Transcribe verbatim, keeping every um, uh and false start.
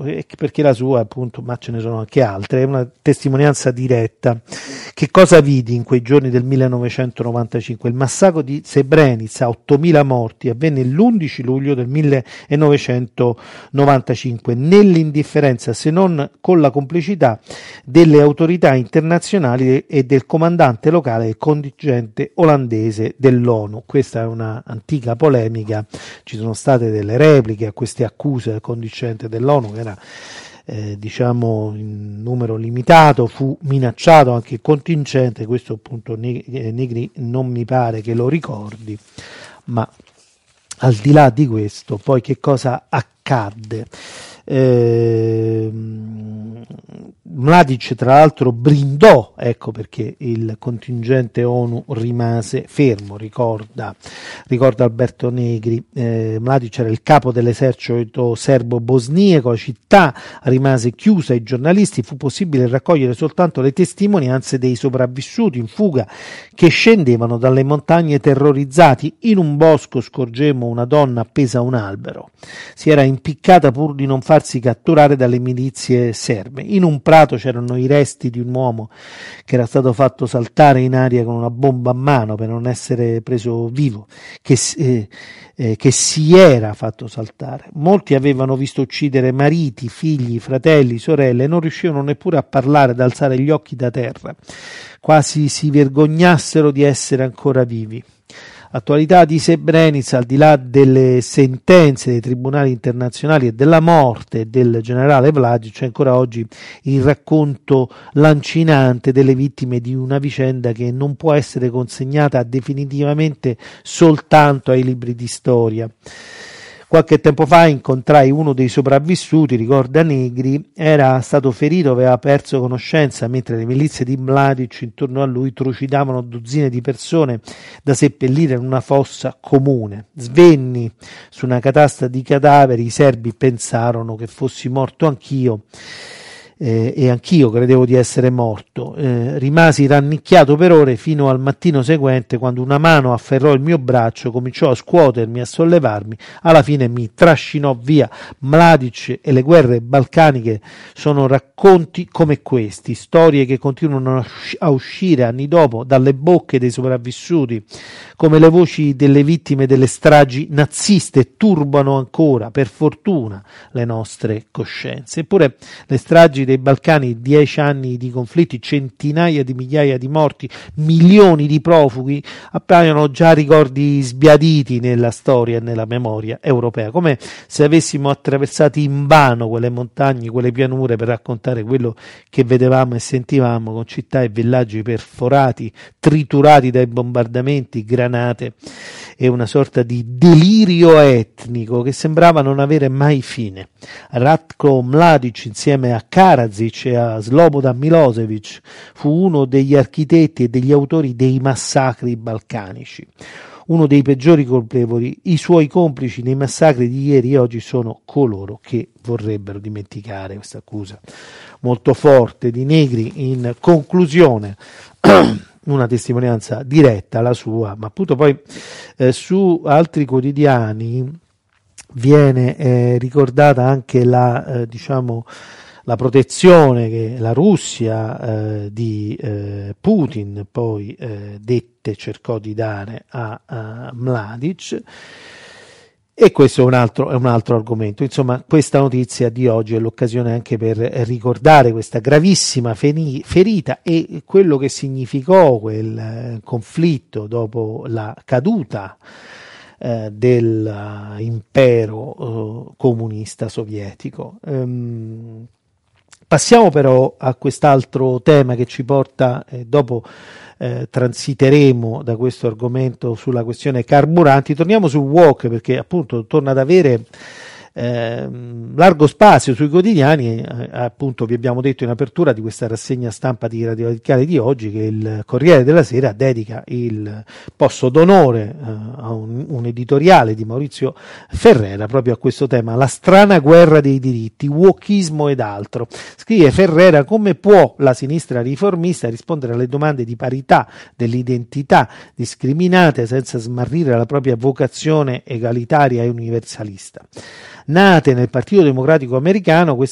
perché la sua, appunto, ma ce ne sono anche altre, è una testimonianza diretta. Che cosa vidi in quei giorni del millenovecentonovantacinque? Il massacro di Srebrenica, ottomila morti, avvenne l'undici luglio del millenovecentonovantacinque, nell'indifferenza, se non con la complicità delle autorità internazionali e del comandante locale del contingente olandese dell'ONU. Questa è una antica polemica, ci sono state delle repliche a queste accuse del contingente dell'ONU, che era Eh, diciamo in numero limitato, fu minacciato anche il contingente. Questo appunto Negri non mi pare che lo ricordi, ma al di là di questo poi che cosa accadde? Eh, Mladic tra l'altro brindò, ecco perché il contingente ONU rimase fermo, ricorda, ricorda Alberto Negri. eh, Mladic era il capo dell'esercito serbo-bosniaco, la città rimase chiusa ai giornalisti, fu possibile raccogliere soltanto le testimonianze dei sopravvissuti in fuga che scendevano dalle montagne terrorizzati. In un bosco scorgemmo una donna appesa a un albero, si era impiccata pur di non farsi catturare dalle milizie serbe. In un prato c'erano i resti di un uomo che era stato fatto saltare in aria con una bomba a mano per non essere preso vivo, che, eh, eh, che si era fatto saltare. Molti avevano visto uccidere mariti, figli, fratelli, sorelle e non riuscivano neppure a parlare, ad alzare gli occhi da terra, quasi si vergognassero di essere ancora vivi. L'attualità di Srebrenica, al di là delle sentenze dei tribunali internazionali e della morte del generale Mladic, c'è ancora oggi il racconto lancinante delle vittime di una vicenda che non può essere consegnata definitivamente soltanto ai libri di storia. Qualche tempo fa incontrai uno dei sopravvissuti, ricorda Negri, era stato ferito, aveva perso conoscenza mentre le milizie di Mladic intorno a lui trucidavano dozzine di persone da seppellire in una fossa comune. Svenni su una catasta di cadaveri, i serbi pensarono che fossi morto anch'io. Eh, e anch'io credevo di essere morto. Eh, rimasi rannicchiato per ore fino al mattino seguente, quando una mano afferrò il mio braccio, cominciò a scuotermi, a sollevarmi, alla fine mi trascinò via. Mladic e le guerre balcaniche sono racconti come questi, storie che continuano a uscire anni dopo dalle bocche dei sopravvissuti, come le voci delle vittime delle stragi naziste, turbano ancora, per fortuna, le nostre coscienze. Eppure le stragi dei Balcani, dieci anni di conflitti, centinaia di migliaia di morti, milioni di profughi, appaiono già ricordi sbiaditi nella storia e nella memoria europea, come se avessimo attraversato invano quelle montagne, quelle pianure per raccontare quello che vedevamo e sentivamo, con città e villaggi perforati, triturati dai bombardamenti, granate e una sorta di delirio etnico che sembrava non avere mai fine. Ratko Mladic, insieme a Karadzic e a Slobodan Milosevic, fu uno degli architetti e degli autori dei massacri balcanici, uno dei peggiori colpevoli. I suoi complici nei massacri di ieri e oggi sono coloro che vorrebbero dimenticare. Questa accusa molto forte di Negri. In conclusione, una testimonianza diretta, la sua, ma appunto poi eh, su altri quotidiani viene eh, ricordata anche la eh, diciamo la protezione che la Russia eh, di eh, Putin poi eh, dette cercò di dare a, a Mladic. E questo è un altro, è un altro argomento. Insomma, questa notizia di oggi è l'occasione anche per ricordare questa gravissima ferita e quello che significò quel conflitto dopo la caduta eh, dell'impero eh, comunista sovietico. Ehm, passiamo però a quest'altro tema che ci porta, eh, dopo Eh, transiteremo da questo argomento sulla questione carburanti. Torniamo sul wok, perché appunto torna ad avere eh, largo spazio sui quotidiani. Eh, appunto vi abbiamo detto in apertura di questa rassegna stampa di Radio Radicale di oggi che il Corriere della Sera dedica il posto d'onore eh, a un, un editoriale di Maurizio Ferrera proprio a questo tema, la strana guerra dei diritti, wokismo ed altro. Scrive Ferrera: come può la sinistra riformista rispondere alle domande di parità dell'identità discriminate senza smarrire la propria vocazione egalitaria e universalista? Nate nel Partito Democratico americano, queste